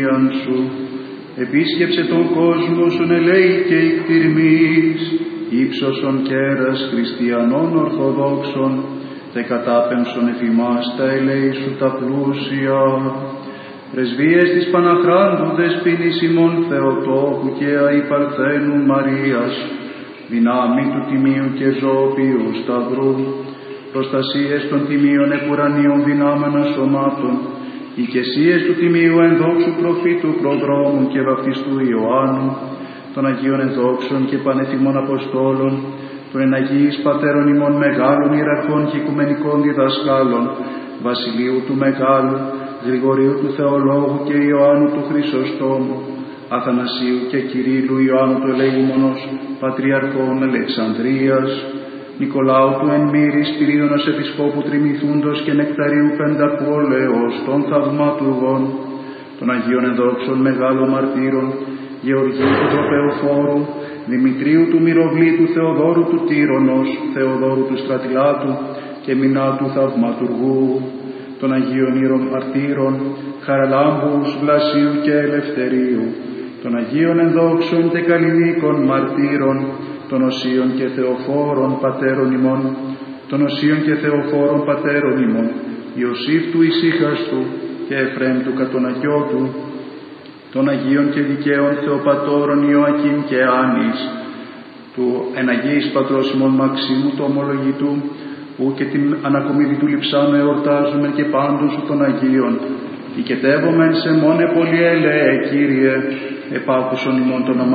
σωτηρίαν σου. Επίσκεψε τον κόσμο σου ελέη και ικτηρμής, ύψωσον κέρας χριστιανών ορθοδόξων, τε κατάπεμψον εφημάς τα ελέη σου τα πλούσια. Πρεσβείες της Παναχράντου δεσποίνης ημών Θεοτόκου και αϊπαρθένου Μαρίας, δυνάμει του Τιμίου και Ζωοποιού Σταυρού, προστασίες των Τιμίων επουρανίων δυνάμενα σωμάτων, οικεσίες του Τιμίου ενδόξου προφήτου προδρόμου και βαπτιστού Ιωάννου, των Αγίων ενδόξων και πανετοιμών Αποστόλων, των εναγίης πατέρων ημών μεγάλων ιεραρχών και οικουμενικών διδασκάλων, Βασιλείου του Μεγάλου, Γρηγορίου του Θεολόγου και Ιωάννου του Χρυσοστόμου, Αθανασίου και Κυρίλλου Ιωάννου του Ελεήμονος, Πατριαρχών Αλεξανδρίας, Νικολάου του Ενμύρης, Πυρίωνος Επισκόπου Τριμηθούντος και Νεκταρίου Πενταπόλεως, των Θαυματουργών, των Αγίων Ενδόξων Μεγάλων Μαρτύρων, Γεωργίου του Τροπεοφόρου, Δημητρίου του Μυροβλήτου, Θεοδόρου του Τύρονος, Θεοδόρου του Στρατιλάτου και Μινάτου Θαυματουργού, των Αγίων Ήρων Μαρτύρων, Χαραλάμπους, Βλασίου και Ελευθερίου, των Αγίων Ενδόξων και Καλλιδίκων Μαρτύρων, των Οσίων και Θεοφόρων Πατέρων ημών, των Οσίων και Θεοφόρων Πατέρων ημών, Ιωσήφ του Ησύχαστου και Εφραίμ του Κατονακιώτου, των Αγίων και Δικαίων Θεοπατώρων Ιωακήμ και Άνης, του εναγίης Πατρός ημών Μαξίμου του Ομολογητού, που και την ανακομίδη του λειψάνου εορτάζουμε και πάντων σου των Αγίων, οικετεύομεν σε μόνε πολύ ελέε, Κύριε, επάκουσον ημών των